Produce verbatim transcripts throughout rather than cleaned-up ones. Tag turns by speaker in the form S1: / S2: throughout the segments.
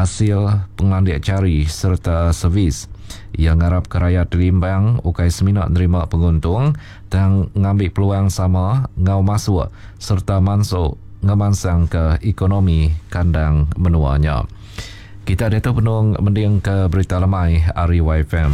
S1: hasil pengandiak cari serta servis yang ngarap ke rakyat Limbang ukai seminat nerima penguntung dan ngambil peluang sama ngau masuk serta masuk ngemansang ke ekonomi kandang menuanya. Kita ada tu penung mending ke berita lemai Ari Y F M.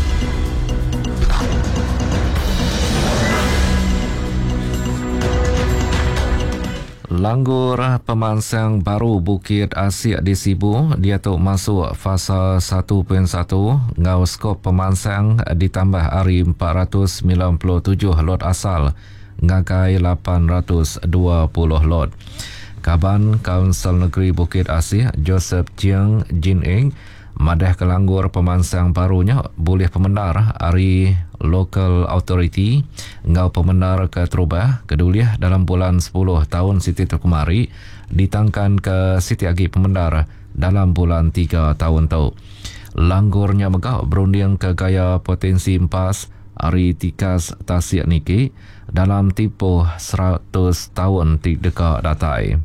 S1: Langgur pemansang baru Bukit Asyik di Sibu, dia tu masuk fasa satu titik satu, ngau skop pemansang ditambah hari empat ratus sembilan puluh tujuh lot asal, ngakai lapan ratus dua puluh lot. Kaban Kaunsil Negeri Bukit Asyik Joseph Jiang Jin Eng madah ke langgur pemansang barunya boleh pemendar hari local authority ngau pemendar ke terubah keduliah dalam bulan sepuluh tahun Siti terkemari ditangkan ke Siti Agi pemendar dalam bulan tiga tahun tu. Langgurnya megak berunding ke gaya potensi empas hari tikas tasik niki dalam tipuh seratus tahun ti dekat datai.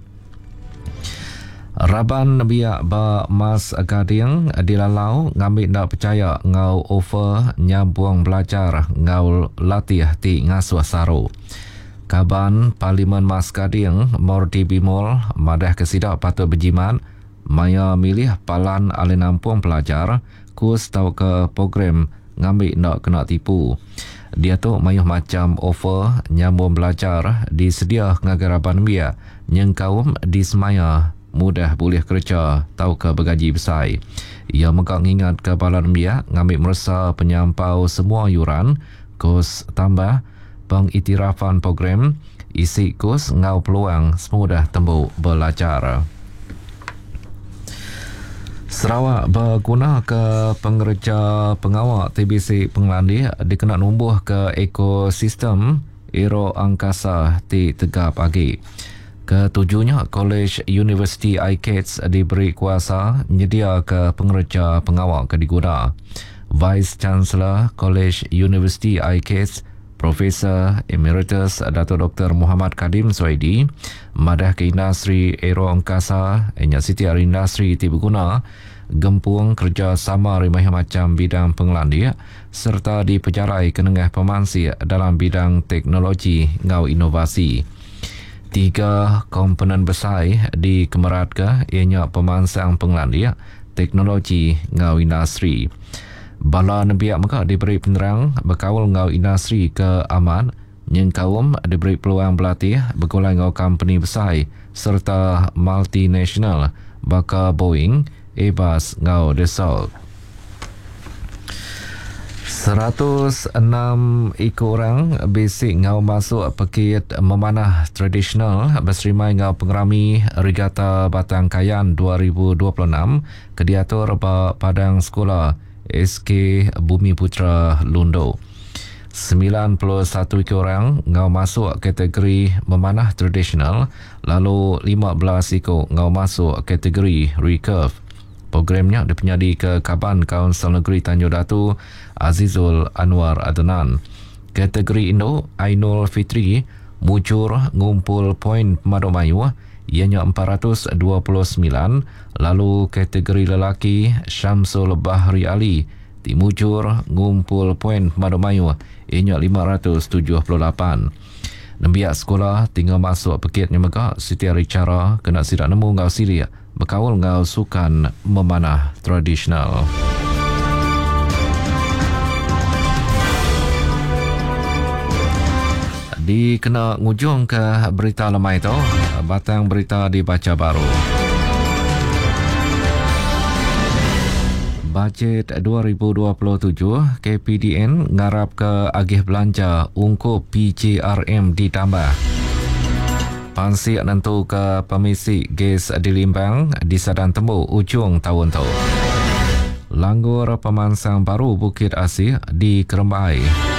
S1: Raban biak ba Mas Gading dilalau ngambil nak percaya ngau offer nyambuang belajar ngau latih ti ngasuh saru. Kaban Parlimen Mas Gading Mordi Bimol madah kesidak patut berjimat maya milih palan alih nampung pelajar kurs tau ke program ngambil nak kena tipu. Dia tu mayuh macam offer nyambung belajar disedia ngagaraban biak nyengkaum di semaya mudah boleh kerja tau ke bergaji besar. Ia megak ingat ke balan biak ngambil merasa penyampau semua yuran kos tambah pengiktirafan program isi kos ngau peluang semudah tembuk belajar. Sarawak berguna ke pengerja pengawal T B C Penglandi dikena numbuh ke ekosistem aero angkasa di tegap pagi. Ketujuhnya, College University I C A T S diberi kuasa menyedia ke pengerja pengawal ke diguna. Vice Chancellor College University I C A T S, Profesor Emeritus Dato' Doktor Muhammad Kadim Suwaidi, madah ke industri aero angkasa, enya siti hari industri ti berguna, gempung kerjasama rimah macam bidang pengelandi, serta dipejarai ke nengah pemansi dalam bidang teknologi ngau inovasi. Tiga komponen besar di kemerat ke ianya pemansang pengelandia, teknologi ngau industri. Bala nebiak maka diberi penerang berkawal ngau industri ke aman, nyengkawum diberi peluang berlatih bergolai ngau company besar serta multinational baka Boeing, Airbus ngau Dassault. seratus enam ikut orang basic ngau masuk pekit memanah tradisional berserimai ngau pengerami Regata Batang Kayan dua ribu dua puluh enam ke diatur Padang Sekolah S K Bumi Putra Lundo. sembilan puluh satu ikut orang ngau masuk kategori memanah tradisional, lalu lima belas ikut ngau masuk kategori recurve. Programnya dipenyadi ke Kaban Kaunsil Negeri Tanjung Datu Azizul Anwar Adnan. Kategori Indo Ainul Fitri mucur ngumpul poin pemaduk mayu ianya empat ratus dua puluh sembilan, lalu kategori lelaki Syamsul Bahri Ali dimucur ngumpul poin pemaduk mayu ianya lima ratus tujuh puluh lapan. Nembiak sekolah tinggal masuk pekitnya megak setiap hari cara kena sidak nemu ngau silia berkawal ngau sukan memanah tradisional. Di kena ngujung ke berita lemai tu, batang berita dibaca baru. Bajet dua ribu dua puluh tujuh, K P D N ngarap ke agih belanja ungkup P J R M ditambah. Pansi nentu ke pemisi gas di Limbang di sadan temu ujung tahun tu. Langgur pemansang baru Bukit Asyik di Kerembai.